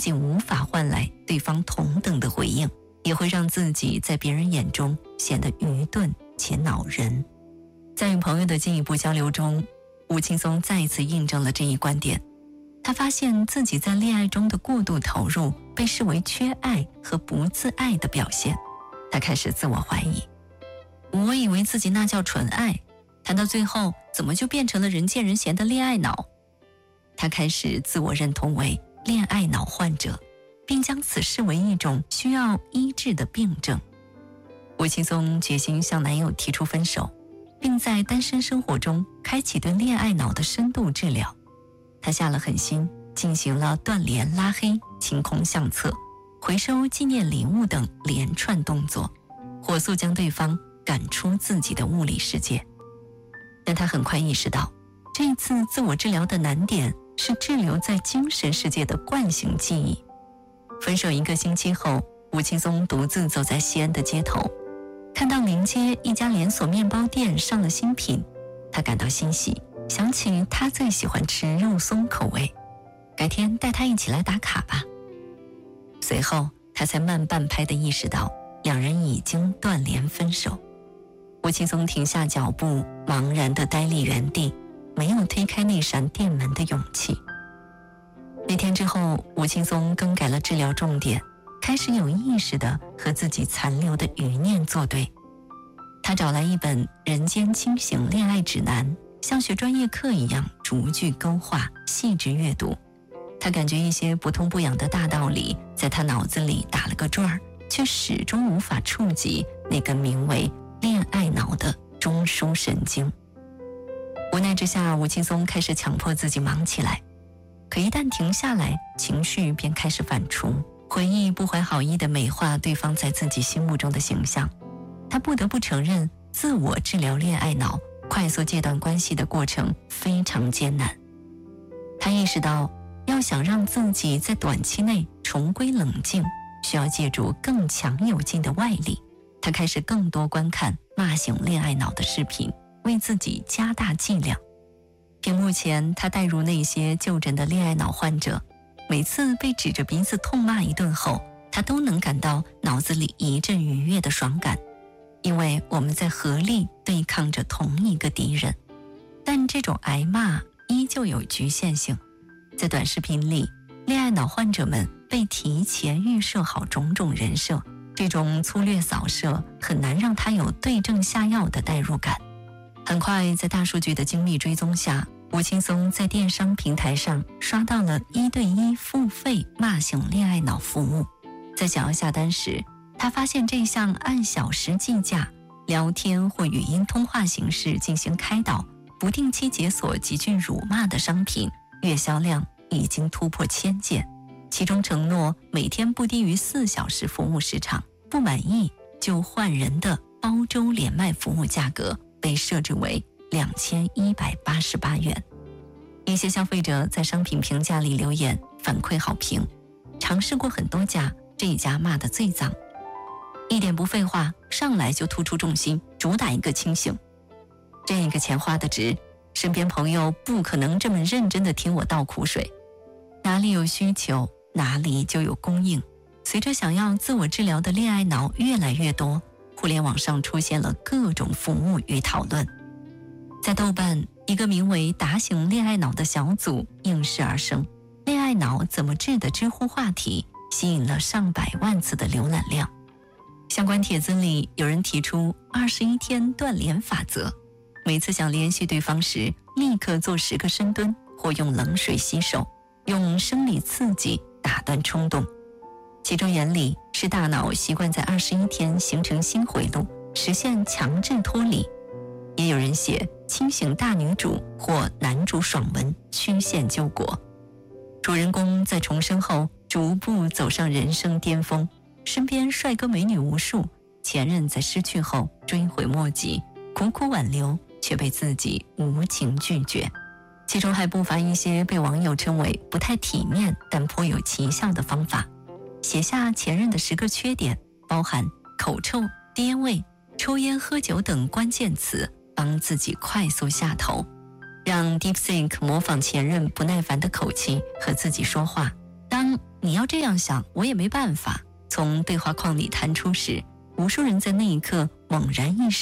仅无法换来对方同等的回应，也会让自己在别人眼中显得愚钝且恼人。在与朋友的进一步交流中，吴青松再次印证了这一观点。他发现自己在恋爱中的过度投入被视为缺爱和不自爱的表现。他开始自我怀疑，我以为自己那叫纯爱，谈到最后怎么就变成了人见人嫌的恋爱脑？他开始自我认同为恋爱脑患者，并将此视为一种需要医治的病症。吴青松决心向男友提出分手，并在单身生活中开启对恋爱脑的深度治疗。他下了狠心，进行了断联、拉黑、清空相册、回收纪念礼物等连串动作，火速将对方赶出自己的物理世界。但他很快意识到，这一次自我治疗的难点是滞留在精神世界的惯性记忆。分手1个星期后，吴青松独自走在西安的街头，看到临街一家连锁面包店上了新品，他感到欣喜，想起他最喜欢吃肉松口味，改天带他一起来打卡吧。随后他才慢半拍地意识到，两人已经断联分手。吴青松停下脚步，茫然地呆立原地，没有推开那扇店门的勇气。那天之后，吴青松更改了治疗重点，开始有意识地和自己残留的余念作对。他找来一本《人间清醒恋爱指南》，像学专业课一样逐句勾画，细致阅读。他感觉一些不痛不痒的大道理在他脑子里打了个转儿，却始终无法触及那个名为恋爱脑的中枢神经。无奈之下，吴青松开始强迫自己忙起来，可一旦停下来，情绪便开始反刍，回忆不怀好意地美化对方在自己心目中的形象。他不得不承认，自我治疗恋爱脑、快速戒断关系的过程非常艰难。他意识到，要想让自己在短期内重归冷静，需要借助更强有劲的外力。他开始更多观看骂醒恋爱脑的视频，为自己加大剂量。屏幕前，他带入那些就诊的恋爱脑患者，每次被指着鼻子痛骂一顿后，他都能感到脑子里一阵愉悦的爽感，因为我们在合力对抗着同一个敌人。但这种挨骂依旧有局限性，在短视频里，恋爱脑患者们被提前预设好种种人设，这种粗略扫射很难让他有对症下药的代入感。很快，在大数据的精密追踪下，吴青松在电商平台上刷到了1对1付费骂醒恋爱脑服务。在想要下单时，他发现这项按小时计价、聊天或语音通话形式进行开导、不定期解锁极具辱骂的商品，月销量已经突破1000件，其中承诺每天不低于4小时服务时长，不满意就换人的包周连麦服务价格被设置为2188元。一些消费者在商品评价里留言反馈好评，尝试过很多家，这一家骂得最脏，一点不废话，上来就突出重心，主打一个清醒。这个钱花得值，身边朋友不可能这么认真地听我倒苦水。哪里有需求，哪里就有供应。随着想要自我治疗的恋爱脑越来越多，互联网上出现了各种服务与讨论。在豆瓣，一个名为打醒恋爱脑的小组应势而生，恋爱脑怎么治的知乎话题吸引了上百万次的浏览量。相关帖子里有人提出21天断联法则，每次想联系对方时，立刻做10个深蹲，或用冷水洗手，用生理刺激打断冲动。其中原理是大脑习惯在21天形成新回路，实现强制脱离。也有人写清醒大女主或男主爽文曲线救国，主人公在重生后逐步走上人生巅峰，身边帅哥美女无数，前任在失去后追悔莫及，苦苦挽留却被自己无情拒绝。其中还不乏一些被网友称为不太体面但颇有奇效的方法，写下前任的10个缺点，包含口臭、爹味、抽烟喝酒等关键词，帮自己快速下头，让 DeepSeek 模仿前任不耐烦的口气和自己说话。当当你要这样想，我也没办法从对话框里弹出时，无数人在那一刻猛然意识